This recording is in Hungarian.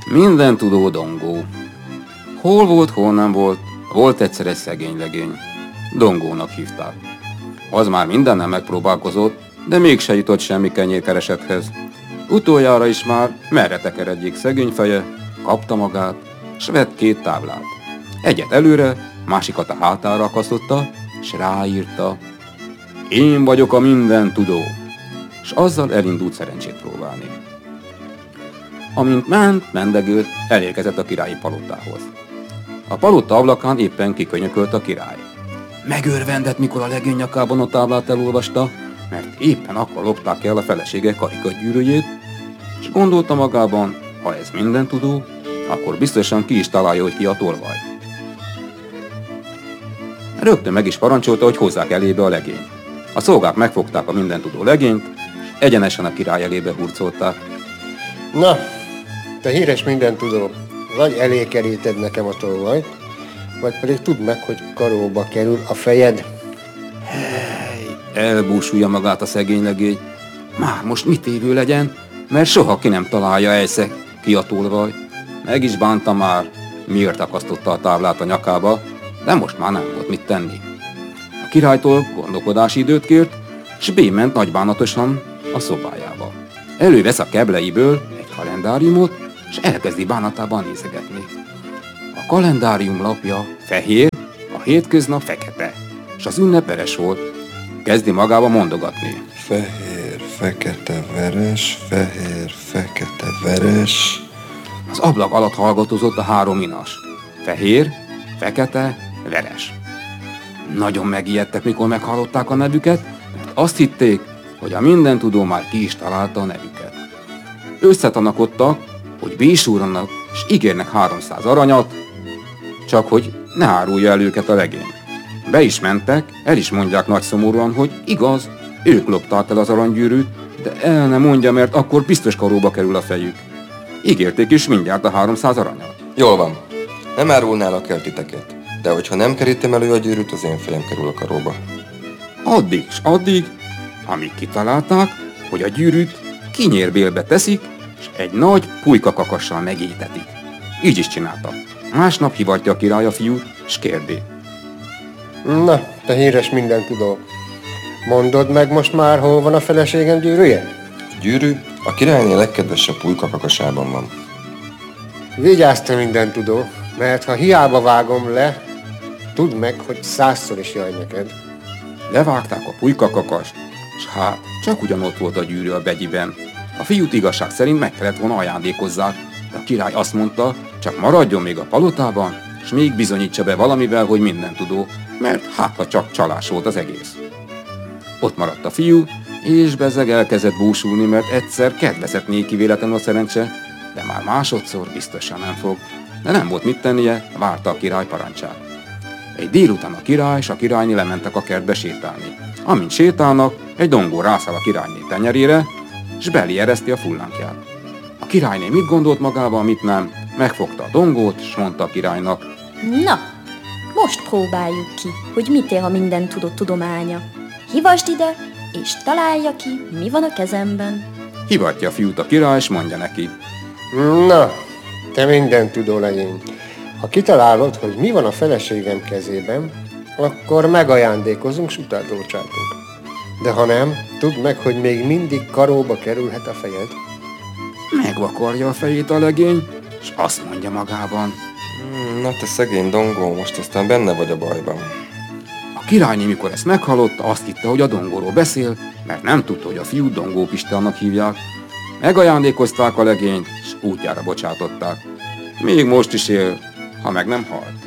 Minden tudó Dongó. Hol volt, hol nem volt, volt egyszer egy szegény legény. Dongónak hívták. Az már mindennel megpróbálkozott, de mégse jutott semmi kenyérkeresethez. Utoljára is már merre tekeredjék szegény feje, kapta magát, s vett 2 táblát. Egyet előre, másikat a hátára akasztotta, s ráírta: én vagyok a minden tudó, s azzal elindult szerencsét próbálni. Amint mendegült, elérkezett a királyi palotához. A palota ablakán éppen kikönyökölt a király. Megörvendett, mikor a legény nyakában a táblát elolvasta, mert éppen akkor lopták el a felesége karikagyűrűjét, és gondolta magában, ha ez minden tudó, akkor biztosan ki is találja, hogy ki a tolvaj. Rögtön meg is parancsolta, hogy hozzák elébe a legényt. A szolgák megfogták a mindentudó legényt, és egyenesen a király elébe hurcolták. Na, te híres mindentudó, vagy elé keríted nekem a tolvajt, vagy pedig tudd meg, hogy karóba kerül a fejed. Elbúsulja magát a szegény legény. Már most mit évő legyen, mert soha ki nem találja egyszer ki a tolvaj. Meg is bánta már, miért akasztotta a táblát a nyakába, de most már nem volt mit tenni. A királytól gondolkodási időt kért, s bément nagybánatosan a szobájába. Elővesz a kebleiből egy kalendáriumot, és elkezdi bánatában nézegetni. A kalendárium lapja fehér, a hétköznap fekete, és az ünnep veres volt. Kezdi magába mondogatni. Fehér, fekete, veres, fehér, fekete, veres. Az ablak alatt hallgatózott a 3 inas. Fehér, fekete, veres. Nagyon megijedtek, mikor meghallották a nevüket, mert azt hitték, hogy a mindentudó már ki is találta a nevüket. Összetanakodtak, hogy bísúrnak, és ígérnek 300 aranyat, csak hogy ne árulja el őket a legény. Be is mentek, el is mondják nagy szomorúan, hogy igaz, ők lopták el az aranygyűrűt, de el ne mondja, mert akkor biztos karóba kerül a fejük. Ígérték is mindjárt a 300 aranyat. Jól van, nem árulnálak el titeket, de hogyha nem kerítem elő a gyűrűt, az én fejem kerül a karóba. Addig s addig, amíg kitalálták, hogy a gyűrűt kinyérbélbe teszik, és egy nagy pulykakakassal megétetik. Így is csinálta. Másnap hivatja a király a fiút, s kérdi. Na, te híres mindentudó, mondod meg most már, hol van a feleségem gyűrűje? A gyűrű a királyné legkedvesebb pulykakakasában van. Vigyázz, te mindentudó, mert ha hiába vágom le, tudd meg, hogy 100-szor is jaj neked. Levágták a pulykakakast, s hát csak ugyanott volt a gyűrű a begyiben. A fiút igazság szerint meg kellett volna ajándékozzák, de a király azt mondta, csak maradjon még a palotában, s még bizonyítsa be valamivel, hogy mindentudó, mert hát ha csak csalás volt az egész. Ott maradt a fiú, és bezzeg elkezdett búsulni, mert egyszer kedvezett néki véletlenül a szerencse, de már másodszor biztosan nem fog. De nem volt mit tennie, várta a király parancsát. Egy délután a király és a királyné lementek a kertbe sétálni. Amint sétálnak, egy dongó rászáll a királyné tenyerére, s belé ereszti a fullánkját. A királyné mit gondolt magával, mit nem, megfogta a dongót, s mondta a királynak. Na, most próbáljuk ki, hogy mit ér a mindentudó tudománya. Hívasd ide, és találja ki, mi van a kezemben. Hivatja a fiút a király, és mondja neki. Na, te mindentudó legény, ha kitalálod, hogy mi van a feleségem kezében, akkor megajándékozunk, s utána bocsátunk. De ha nem, tudd meg, hogy még mindig karóba kerülhet a fejed. Megvakarja a fejét a legény, és azt mondja magában. Na te szegény dongó, most aztán benne vagy a bajban. A királyné, mikor ezt meghallotta, azt hitte, hogy a dongóról beszél, mert nem tudta, hogy a fiút Dongó Pistának hívják. Megajándékozták a legényt, és útjára bocsátották. Még most is él, ha meg nem halt.